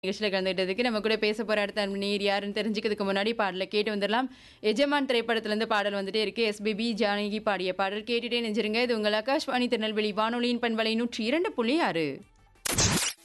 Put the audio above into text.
நிகழ்ச்சியில கலந்துக்கிட்டதுக்கு நம்ம கூட பேச போற அடுத்த நேர் யாருன்னு தெரிஞ்சுக்கிறதுக்கு முன்னாடி பாடல கேட்டு வந்துடலாம். எஜமான் திரைப்படத்திலிருந்து பாடல் வந்துட்டே இருக்கு. எஸ்பிபி ஜானகி பாடிய பாடல் கேட்டுட்டே நெஞ்சிருங்க. இது உங்கள் ஆகாஷ்வாணி திருநெல்வேலி வானொலியின் பண்பலை 102.6.